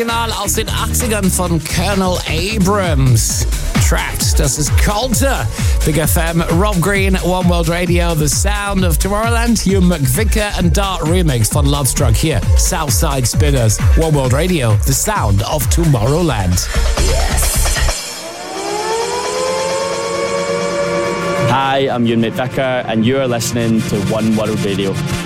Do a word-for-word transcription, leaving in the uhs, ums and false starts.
Original aus den achtzigern von Colonel Abrams. Trapped, das ist Colter. Big F M, Rob Green, One World Radio, The Sound of Tomorrowland, Hugh McVicker and Dart remix von Lovestruck here. Southside Spinners, One World Radio, The Sound of Tomorrowland. Yes. Hi, I'm Ewan McVicker and you're listening to One World Radio.